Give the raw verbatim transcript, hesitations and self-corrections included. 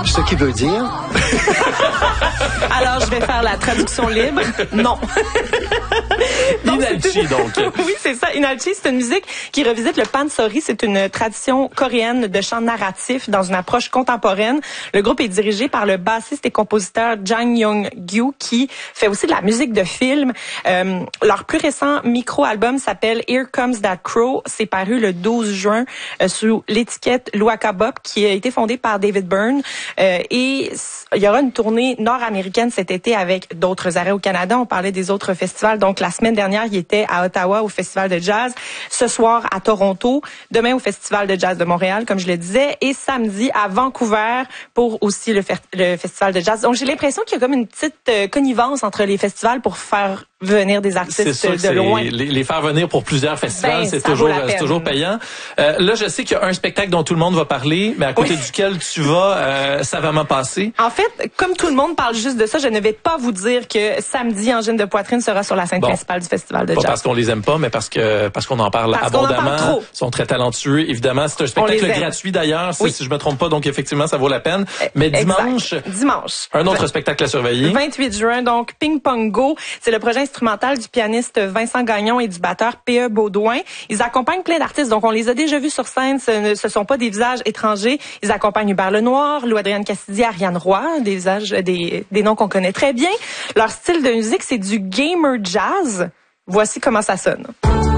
Ce qui veut dire... Alors, je vais faire la traduction libre. Non. Inalchi, donc. Oui, c'est ça. Inalchi, c'est une musique qui revisite le pansori. C'est une tradition coréenne de chant narratif dans une approche contemporaine. Le groupe est dirigé par le bassiste et compositeur Jang Young-gyu qui fait aussi de la musique de film. Euh, leur plus récent micro-album s'appelle Here Comes That Crow. C'est paru le douze juin euh, sous l'étiquette Luaka Bop qui a été fondée par David Byrne. Euh, et il y aura une tournée nord-américaine cet été avec d'autres arrêts au Canada. On parlait des autres festivals. Donc, la semaine dernière, il était à Ottawa au Festival de jazz. Ce soir, à Toronto. Demain, au Festival de jazz de Montréal, comme je le disais. Et samedi, à Vancouver pour aussi le, le Festival de jazz. Donc, j'ai l'impression qu'il y a comme une petite euh, connivence entre les festivals pour faire venir des artistes de loin. Les, les faire venir pour plusieurs festivals, ben, c'est toujours, c'est toujours payant. Euh, là, je sais qu'il y a un spectacle dont tout le monde va parler, mais à côté oui. duquel tu vas euh, savamment passer. En fait, comme tout le monde parle juste de ça, je ne vais pas vous dire que samedi, Angine de poitrine sera sur la scène bon. principale du Festival de pas jazz. Parce qu'on les aime pas, mais parce que parce qu'on en parle parce abondamment. Qu'on en parle trop. Ils sont très talentueux. Évidemment, c'est un spectacle gratuit d'ailleurs, oui. si je me trompe pas, donc effectivement, ça vaut la peine. Mais exact. dimanche, dimanche, un autre spectacle à surveiller. vingt-huit juin, donc Ping Pong Go, c'est le projet instrumental du pianiste Vincent Gagnon et du batteur P E Baudouin. Ils accompagnent plein d'artistes, donc on les a déjà vus sur scène. Ce ne ce sont pas des visages étrangers. Ils accompagnent Hubert Lenoir, Lou-Adrienne Cassidy, Ariane Roy, des visages, des, des noms qu'on connaît très bien. Leur style de musique, c'est du gamer jazz. Voici comment ça sonne.